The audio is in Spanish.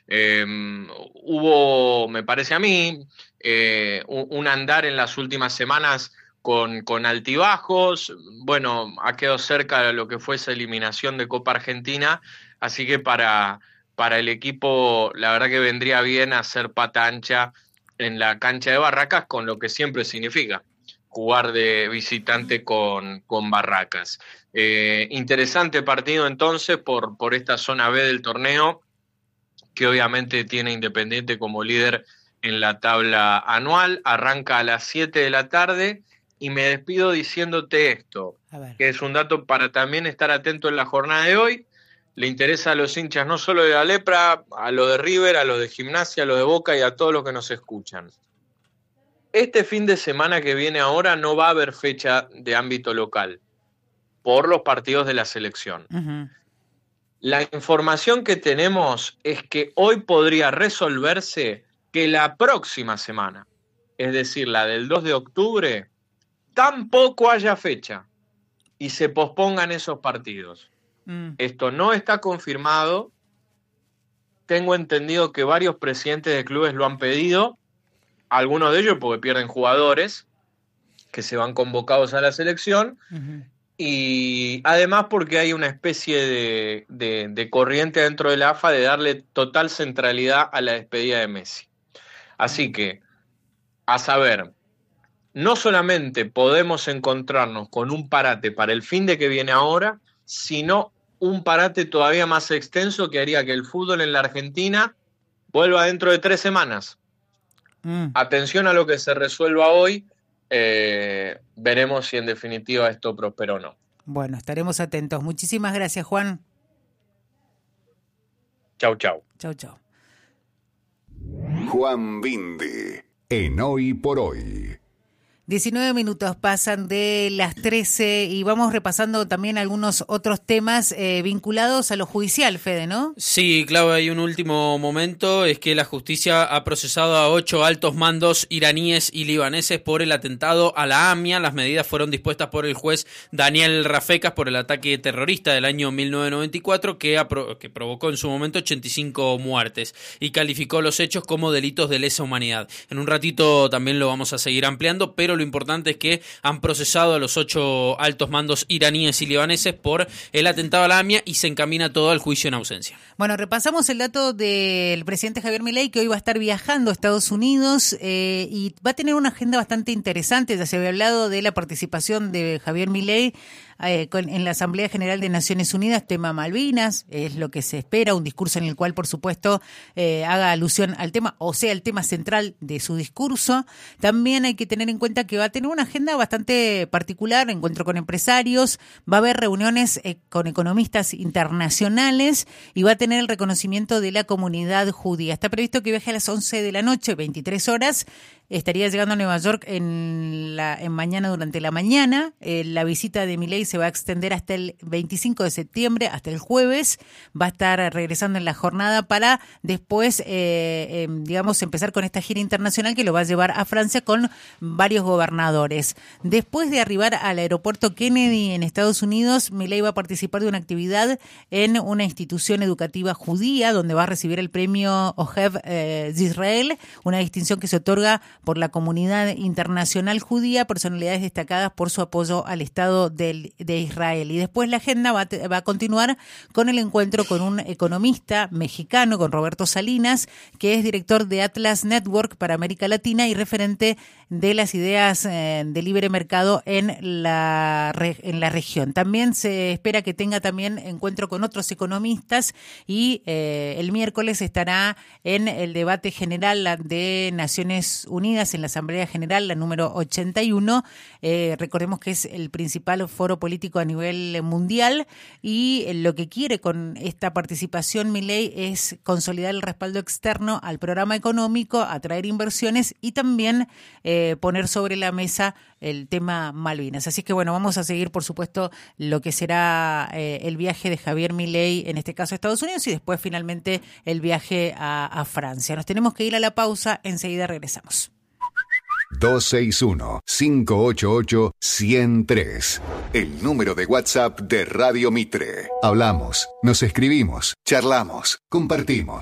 Hubo, me parece a mí, un andar en las últimas semanas con altibajos. Bueno, ha quedado cerca de lo que fue esa eliminación de Copa Argentina, así que para el equipo la verdad que vendría bien hacer pata ancha en la cancha de Barracas, con lo que siempre significa jugar de visitante con Barracas. Interesante partido entonces por esta zona B del torneo, que obviamente tiene Independiente como líder en la tabla anual. Arranca a las 7 de la tarde y me despido diciéndote esto, que es un dato para también estar atento en la jornada de hoy. Le interesa a los hinchas no solo de la Lepra, a los de River, a los de Gimnasia, a los de Boca y a todos los que nos escuchan. Este fin de semana que viene ahora no va a haber fecha de ámbito local por los partidos de la selección. Uh-huh. La información que tenemos es que hoy podría resolverse que la próxima semana, es decir, la del 2 de octubre, tampoco haya fecha y se pospongan esos partidos. Esto no está confirmado. Tengo entendido que varios presidentes de clubes lo han pedido, algunos de ellos porque pierden jugadores que se van convocados a la selección, uh-huh. Y además porque hay una especie de corriente dentro de la AFA de darle total centralidad a la despedida de Messi. Así que, a saber, no solamente podemos encontrarnos con un parate para el fin de que viene ahora, sino un parate todavía más extenso que haría que el fútbol en la Argentina vuelva dentro de 3 semanas. Atención a lo que se resuelva hoy, veremos si en definitiva esto prospera o no. Bueno, estaremos atentos. Muchísimas gracias, Juan. Chau, chau. Chau, chau. Juan Bindi, en Hoy por Hoy. 19 minutos pasan de las 13 y vamos repasando también algunos otros temas vinculados a lo judicial, Fede, ¿no? Sí, claro, hay un último momento, es que la justicia ha procesado a 8 altos mandos iraníes y libaneses por el atentado a la AMIA. Las medidas fueron dispuestas por el juez Daniel Rafecas por el ataque terrorista del año 1994 que provocó en su momento 85 muertes y calificó los hechos como delitos de lesa humanidad. En un ratito también lo vamos a seguir ampliando, pero lo importante es que han procesado a los 8 altos mandos iraníes y libaneses por el atentado a la AMIA y se encamina todo al juicio en ausencia. Bueno, repasamos el dato del presidente Javier Milei, que hoy va a estar viajando a Estados Unidos y va a tener una agenda bastante interesante. Ya se había hablado de la participación de Javier Milei en la Asamblea General de Naciones Unidas, tema Malvinas, es lo que se espera, un discurso en el cual, por supuesto, haga alusión al tema, o sea, el tema central de su discurso. También hay que tener en cuenta que va a tener una agenda bastante particular, encuentro con empresarios, va a haber reuniones con economistas internacionales y va a tener el reconocimiento de la comunidad judía. Está previsto que viaje a las 11 de la noche, 23 horas, estaría llegando a Nueva York en mañana durante la mañana. La visita de Milei se va a extender hasta el 25 de septiembre, hasta el jueves. Va a estar regresando en la jornada para después, empezar con esta gira internacional que lo va a llevar a Francia con varios gobernadores. Después de arribar al aeropuerto Kennedy en Estados Unidos, Milei va a participar de una actividad en una institución educativa judía donde va a recibir el premio Ojev de Israel, una distinción que se otorga por la comunidad internacional judía, personalidades destacadas por su apoyo al Estado de Israel. Y después la agenda va a continuar con el encuentro con un economista mexicano, con Roberto Salinas, que es director de Atlas Network para América Latina y referente de las ideas de libre mercado en la región. También se espera que tenga también encuentro con otros economistas y el miércoles estará en el debate general de Naciones Unidas en la Asamblea General, la número 81. Recordemos que es el principal foro político a nivel mundial y lo que quiere con esta participación Milei es consolidar el respaldo externo al programa económico, atraer inversiones y también poner sobre la mesa el tema Malvinas. Así que bueno, vamos a seguir por supuesto lo que será el viaje de Javier Milei, en este caso a Estados Unidos, y después finalmente el viaje a Francia. Nos tenemos que ir a la pausa, enseguida regresamos. 261-588-103. El número de WhatsApp de Radio Mitre. Hablamos, nos escribimos, charlamos, compartimos.